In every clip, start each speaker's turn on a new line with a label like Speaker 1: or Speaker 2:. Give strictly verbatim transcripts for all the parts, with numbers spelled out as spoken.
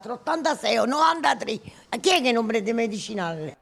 Speaker 1: ottantasei o novantatré, a chi è che non prende medicinale?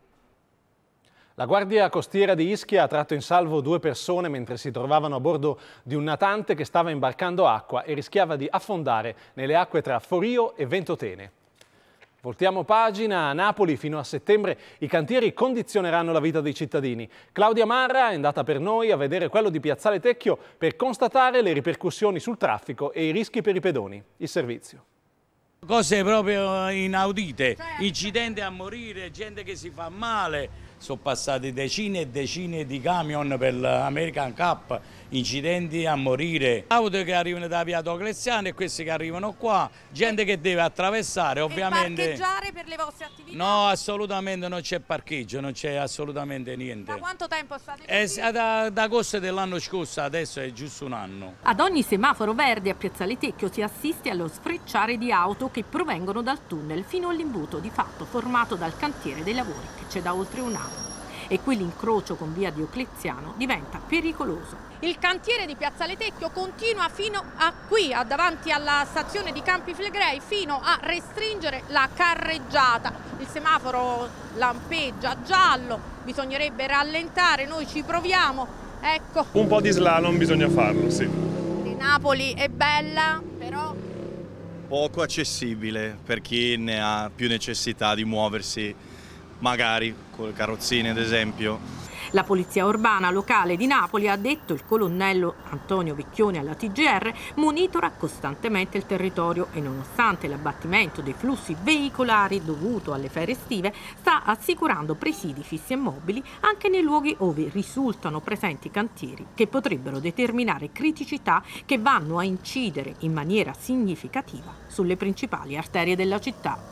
Speaker 2: La Guardia Costiera di Ischia ha tratto in salvo due persone mentre si trovavano a bordo di un natante che stava imbarcando acqua e rischiava di affondare nelle acque tra Forio e Ventotene. Voltiamo pagina. A Napoli fino a settembre i cantieri condizioneranno la vita dei cittadini. Claudia Marra è andata per noi a vedere quello di Piazzale Tecchio per constatare le ripercussioni sul traffico e i rischi per i pedoni. Il servizio.
Speaker 3: Cose proprio inaudite, incidenti a morire, gente che si fa male. Sono passati decine e decine di camion per l'American Cup, incidenti a morire. Auto che arrivano da via Diocleziano e questi che arrivano qua, gente che deve attraversare ovviamente.
Speaker 4: E parcheggiare per le vostre attività?
Speaker 3: No, assolutamente non c'è parcheggio, non c'è assolutamente niente.
Speaker 4: Da quanto tempo state
Speaker 3: così? È da, da agosto dell'anno scorso, adesso è giusto un anno.
Speaker 5: Ad ogni semaforo verde a Piazzale Tecchio si assiste allo sfrecciare di auto che provengono dal tunnel fino all'imbuto di fatto formato dal cantiere dei lavori che c'è da oltre un anno. E qui l'incrocio con via Diocleziano diventa pericoloso.
Speaker 4: Il cantiere di Piazzale Tecchio continua fino a qui, a davanti alla stazione di Campi Flegrei, fino a restringere la carreggiata. Il semaforo lampeggia giallo, bisognerebbe rallentare, noi ci proviamo, ecco.
Speaker 6: Un po' di slalom bisogna farlo, sì.
Speaker 4: Napoli è bella, però
Speaker 7: poco accessibile per chi ne ha più necessità di muoversi, magari con le carrozzine ad esempio.
Speaker 5: La polizia urbana locale di Napoli, ha detto il colonnello Antonio Vecchioni alla T G R, monitora costantemente il territorio e nonostante l'abbattimento dei flussi veicolari dovuto alle ferie estive, sta assicurando presidi fissi e mobili anche nei luoghi ove risultano presenti cantieri che potrebbero determinare criticità che vanno a incidere in maniera significativa sulle principali arterie della città.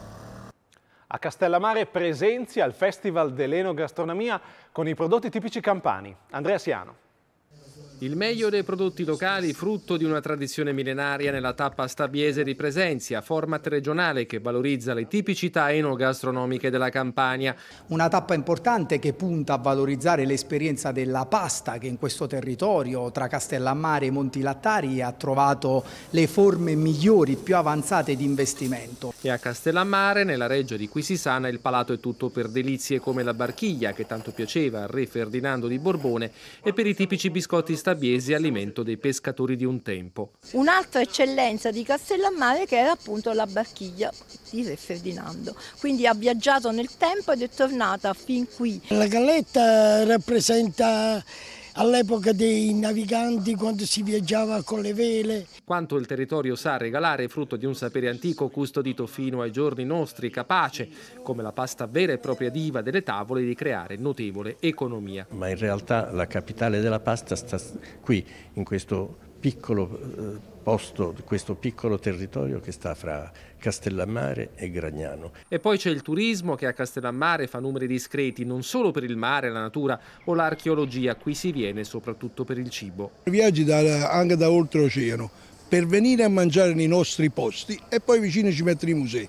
Speaker 2: A Castellammare presenzi al Festival dell'Enogastronomia con i prodotti tipici campani. Andrea Siano.
Speaker 8: Il meglio dei prodotti locali, frutto di una tradizione millenaria nella tappa stabiese di Presenzia, format regionale che valorizza le tipicità enogastronomiche della Campania.
Speaker 9: Una tappa importante che punta a valorizzare l'esperienza della pasta che in questo territorio, tra Castellammare e Monti Lattari, ha trovato le forme migliori, più avanzate di investimento.
Speaker 8: E a Castellammare, nella reggia di Quisisana, il palato è tutto per delizie come la barchiglia, che tanto piaceva al re Ferdinando di Borbone, e per i tipici biscotti stabiesi, alimento dei pescatori di un tempo.
Speaker 10: Un'altra eccellenza di Castellammare che era appunto la barchiglia di Re Ferdinando, quindi ha viaggiato nel tempo ed è tornata fin qui.
Speaker 11: La galletta rappresenta all'epoca dei naviganti, quando si viaggiava con le vele.
Speaker 8: Quanto il territorio sa regalare, frutto di un sapere antico custodito fino ai giorni nostri, capace, come la pasta vera e propria diva delle tavole, di creare notevole economia.
Speaker 12: Ma in realtà la capitale della pasta sta qui, in questo piccolo eh, posto, questo piccolo territorio che sta fra Castellammare e Gragnano.
Speaker 8: E poi c'è il turismo che a Castellammare fa numeri discreti, non solo per il mare, la natura o l'archeologia, qui si viene soprattutto per il cibo.
Speaker 13: Viaggi da, anche da oltreoceano per venire a mangiare nei nostri posti e poi vicino ci mettono i musei.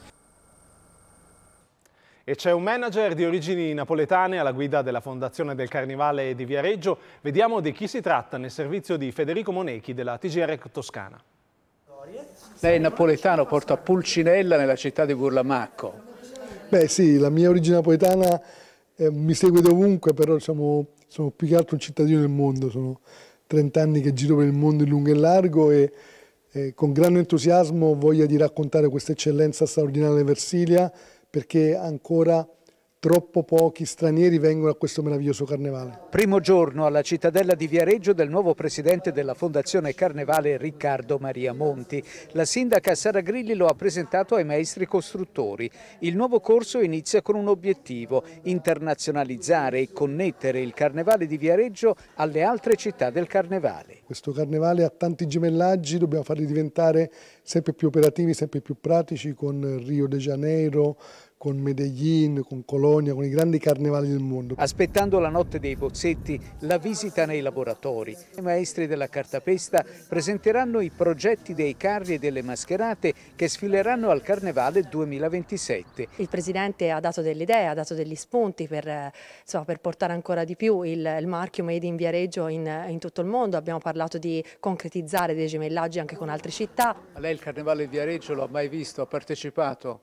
Speaker 2: E c'è un manager di origini napoletane alla guida della Fondazione del Carnevale di Viareggio. Vediamo di chi si tratta nel servizio di Federico Monechi della T G R Toscana.
Speaker 14: Lei è napoletano, porta a Pulcinella nella città di Burlamacco.
Speaker 15: Beh sì, la mia origine napoletana eh, mi segue dovunque, però diciamo, sono più che altro un cittadino del mondo. Sono trenta anni che giro per il mondo in lungo e largo e eh, con grande entusiasmo ho voglia di raccontare questa eccellenza straordinaria di Versilia, perché ancora troppo pochi stranieri vengono a questo meraviglioso carnevale.
Speaker 14: Primo giorno alla cittadella di Viareggio del nuovo presidente della Fondazione Carnevale Riccardo Maria Monti. La sindaca Sara Grilli lo ha presentato ai maestri costruttori. Il nuovo corso inizia con un obiettivo: internazionalizzare e connettere il Carnevale di Viareggio alle altre città del Carnevale.
Speaker 15: Questo carnevale ha tanti gemellaggi, dobbiamo farli diventare sempre più operativi, sempre più pratici, con Rio de Janeiro, con Medellin, con Colonia, con i grandi carnevali del mondo.
Speaker 14: Aspettando la notte dei bozzetti, la visita nei laboratori. I maestri della cartapesta presenteranno i progetti dei carri e delle mascherate che sfileranno al Carnevale duemilaventisette.
Speaker 16: Il Presidente ha dato delle idee, ha dato degli spunti per, insomma, per portare ancora di più il, il marchio Made in Viareggio in, in tutto il mondo. Abbiamo parlato di concretizzare dei gemellaggi anche con altre città.
Speaker 14: Lei il Carnevale di Viareggio lo ha mai visto? Ha partecipato?